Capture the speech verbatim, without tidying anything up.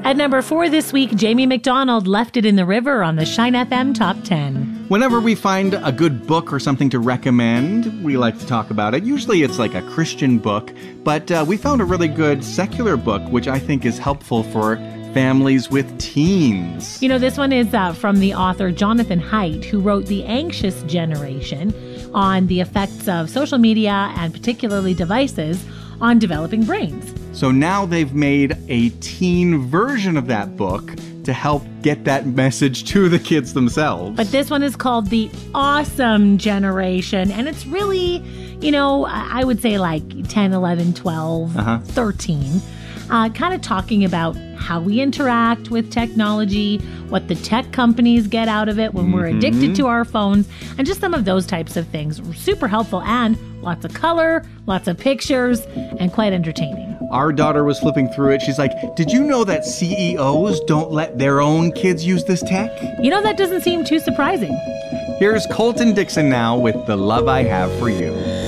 At number four this week, Jamie McDonald Left It in the River on the Shine F M Top ten. Whenever we find a good book or something to recommend, we like to talk about it. Usually it's like a Christian book, but uh, we found a really good secular book, which I think is helpful for families with teens. You know, this one is uh, from the author Jonathan Haidt, who wrote The Anxious Generation on the effects of social media and particularly devices on developing brains. So now they've made a teen version of that book to help get that message to the kids themselves. But this one is called The Awesome Generation, and it's really, you know, I would say like ten, eleven, twelve, uh-huh. thirteen. Uh, kind of talking about how we interact with technology, what the tech companies get out of it when mm-hmm. we're addicted to our phones, and just some of those types of things. Super helpful and lots of color, lots of pictures, and quite entertaining. Our daughter was flipping through it. She's like, did you know that C E Os don't let their own kids use this tech? You know, that doesn't seem too surprising. Here's Colton Dixon now with The Love I Have for You.